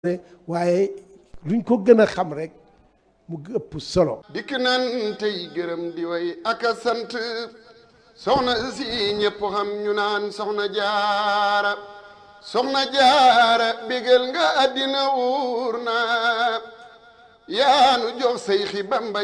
waaye luñ ko gën a xam rek mu ëpp solo. dikk nan tey gërëm di way ak a sant soxna si ñëpp xam ñu naan soxna jaara bégal nga àddina wuur na yaanu jox say xi Bamba